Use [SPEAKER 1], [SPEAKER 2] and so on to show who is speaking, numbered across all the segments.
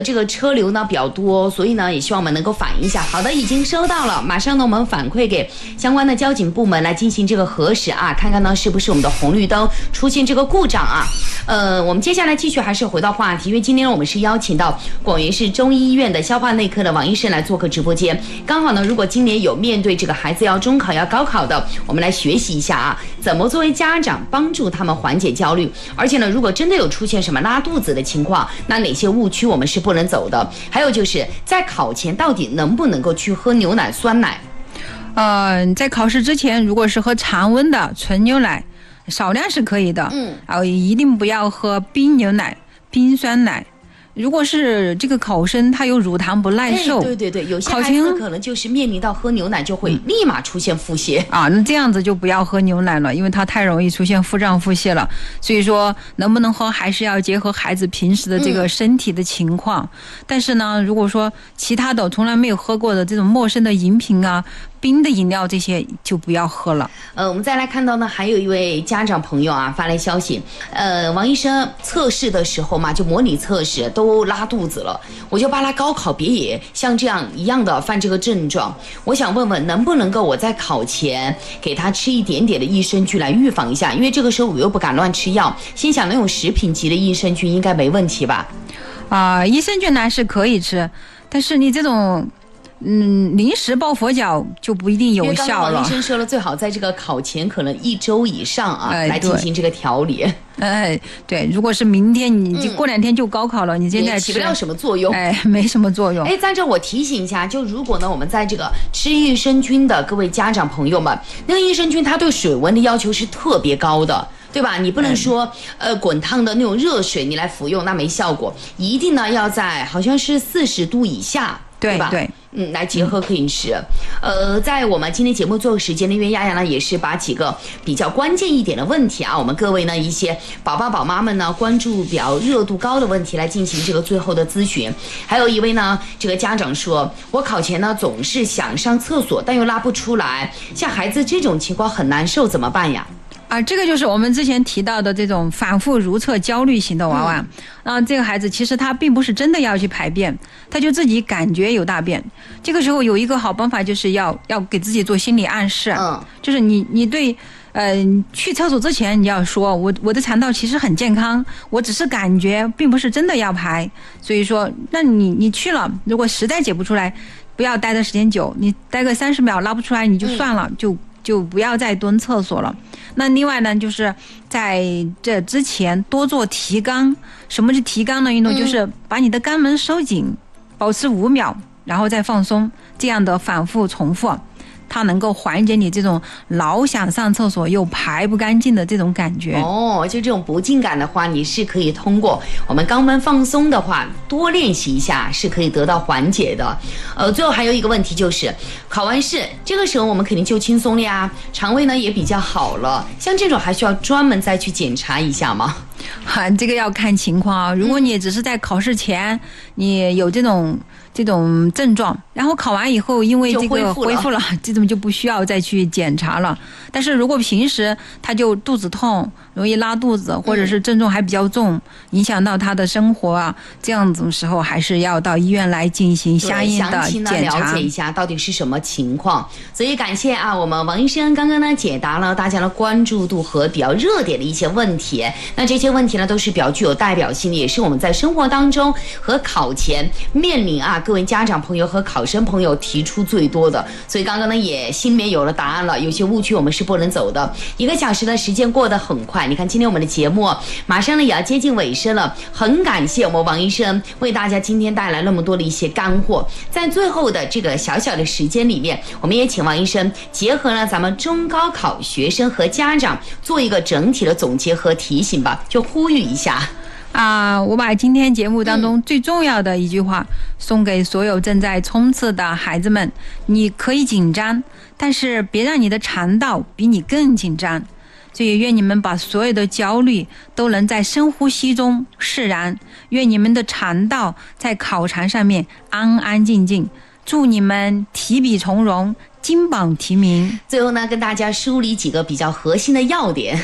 [SPEAKER 1] 这个车流呢比较多，所以呢也希望我们能够反映一下。好的，已经收到了，马上呢我们反馈给相关的交警部门来进行这个核实啊，看看呢是不是我们的红绿灯出现这个故障啊。我们接下来继续还是回到话题，因为今天呢我们是邀请到广元市中医医院的消化内科的王医生来做客直播间。刚好呢，如果今年有面对这个孩子要中考要高考的，我们来学习一下啊，怎么作为家长帮助他们缓解焦虑。而且呢，如果真的有出现什么拉肚子的情况，那哪些误区我们是不能走的？还有就是在考前到底能不能够去喝牛奶、酸奶？
[SPEAKER 2] 在考试之前，如果是喝常温的纯牛奶，少量是可以的。一定不要喝冰牛奶、冰酸奶。如果是这个考生他有乳糖不耐受，
[SPEAKER 1] 对，有些孩子可能就是面临到喝牛奶就会立马出现腹泻
[SPEAKER 2] 啊，那这样子就不要喝牛奶了，因为它太容易出现腹胀腹泻了。所以说能不能喝还是要结合孩子平时的这个身体的情况。但是呢，如果说其他的从来没有喝过的这种陌生的饮品啊、冰的饮料这些就不要喝了。
[SPEAKER 1] 我们再来看到呢，还有一位家长朋友啊发来消息，王医生测试的时候嘛，就模拟测试都拉肚子了，我就怕他高考别也像这样一样的犯这个症状。我想问问，能不能够我在考前给他吃一点点的益生菌来预防一下？因为这个时候我又不敢乱吃药，心想那种食品级的益生菌应该没问题吧？
[SPEAKER 2] 益生菌呢是可以吃，但是你这种临时抱佛脚就不一定有效了。
[SPEAKER 1] 刚刚王医生说了，最好在这个考前可能1周以上啊，来进行这个调理。
[SPEAKER 2] 对，如果是明天你过2天就高考了，你现在
[SPEAKER 1] 也起不了什么作用，
[SPEAKER 2] 没什么作用。
[SPEAKER 1] 在这我提醒一下，就如果呢我们在这个吃益生菌的各位家长朋友们，那个益生菌它对水温的要求是特别高的。对吧？你不能说滚烫的那种热水你来服用，那没效果，一定呢要在好像是40度以下，对吧？
[SPEAKER 2] 对，
[SPEAKER 1] 来结合可饮食。在我们今天节目最后时间呢，因为丫丫呢也是把几个比较关键一点的问题啊，我们各位呢一些宝爸宝妈们呢关注比较热度高的问题来进行这个最后的咨询。还有一位呢，这个家长说，我考前呢总是想上厕所，但又拉不出来，像孩子这种情况很难受，怎么办呀？
[SPEAKER 2] 这个就是我们之前提到的这种反复如厕焦虑型的娃娃。这个孩子其实他并不是真的要去排便，他就自己感觉有大便。这个时候有一个好办法，就是要给自己做心理暗示。就是你对去厕所之前你要说，我的肠道其实很健康，我只是感觉，并不是真的要排。所以说，那你去了，如果实在解不出来，不要待的时间久，你待个30秒拉不出来你就算了，就不要再蹲厕所了。那另外呢，就是在这之前多做提肛。什么是提肛的运动？就是把你的肛门收紧，保持5秒，然后再放松，这样的反复重复，它能够缓解你这种老想上厕所又排不干净的这种感觉。
[SPEAKER 1] 就这种不尽感的话，你是可以通过我们肛门放松的话多练习一下，是可以得到缓解的。最后还有一个问题就是，考完试这个时候我们肯定就轻松了呀，肠胃呢也比较好了，像这种还需要专门再去检查一下吗？
[SPEAKER 2] 这个要看情况啊。如果你只是在考试前你有这种症状，然后考完以后因为这个恢复了，这种就不需要再去检查了。但是如果平时他就肚子痛，容易拉肚子，或者是症状还比较重，影响到他的生活啊，这样子的时候还是要到医院来进行相应的检查，
[SPEAKER 1] 了解一下到底是什么情况。所以感谢我们王医生刚刚呢解答了大家的关注度和比较热点的一些问题。那这些问题呢都是比较具有代表性的，也是我们在生活当中和考前面临各位家长朋友和考生朋友提出最多的。所以刚刚呢也心里面有了答案了，有些误区我们是不能走的。1个小时的时间过得很快，你看今天我们的节目马上呢也要接近尾声了，很感谢我们王医生为大家今天带来那么多的一些干货。在最后的这个小小的时间里面，我们也请王医生结合了咱们中高考学生和家长做一个整体的总结和提醒吧，就呼吁一下。
[SPEAKER 2] 我把今天节目当中最重要的一句话送给所有正在冲刺的孩子们：你可以紧张，但是别让你的肠道比你更紧张。所以愿你们把所有的焦虑都能在深呼吸中释然，愿你们的肠道在考场上面安安静静，祝你们提笔从戎，金榜题名。
[SPEAKER 1] 最后呢，跟大家梳理几个比较核心的要点。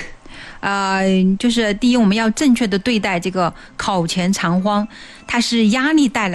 [SPEAKER 2] 就是第一，我们要正确的对待这个考前肠慌，它是压力带来